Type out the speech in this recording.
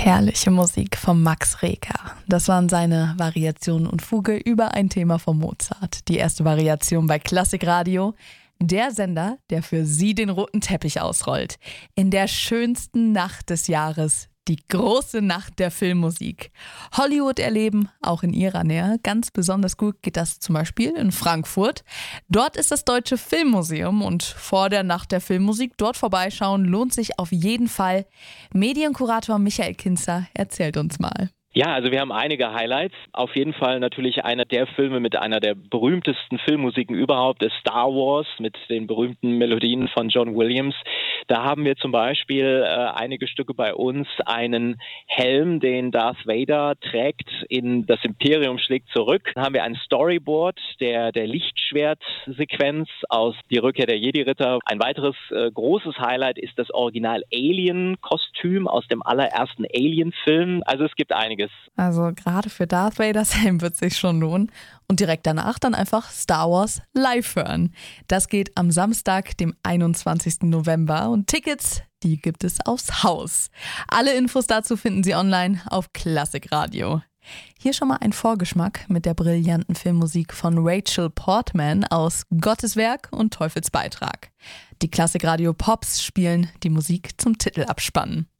Herrliche Musik von Max Reger. Das waren seine Variationen und Fuge über ein Thema von Mozart. Die erste Variation bei Klassikradio. Der Sender, der für Sie den roten Teppich ausrollt. In der schönsten Nacht des Jahres. Die große Nacht der Filmmusik. Hollywood erleben, auch in ihrer Nähe. Ganz besonders gut geht das zum Beispiel in Frankfurt. Dort ist das Deutsche Filmmuseum und vor der Nacht der Filmmusik dort vorbeischauen lohnt sich auf jeden Fall. Medienkurator Michael Kinzer erzählt uns mal. Ja, also wir haben einige Highlights. Auf jeden Fall natürlich einer der Filme mit einer der berühmtesten Filmmusiken überhaupt ist Star Wars mit den berühmten Melodien von John Williams. Da haben wir zum Beispiel einige Stücke bei uns, einen Helm, den Darth Vader trägt in Das Imperium schlägt zurück. Dann haben wir ein Storyboard der Lichtschwertsequenz aus Die Rückkehr der Jedi-Ritter. Ein weiteres großes Highlight ist das Original Alien-Kostüm aus dem allerersten Alien-Film. Also es gibt einiges. Also gerade für Darth Vaders Helm wird es sich schon lohnen. Und direkt danach dann einfach Star Wars live hören. Das geht am Samstag, dem 21. November. Und Tickets, die gibt es aufs Haus. Alle Infos dazu finden Sie online auf Klassikradio. Hier schon mal ein Vorgeschmack mit der brillanten Filmmusik von Rachel Portman aus Gottes Werk und Teufels Beitrag. Die Klassikradio Pops spielen die Musik zum Titelabspann.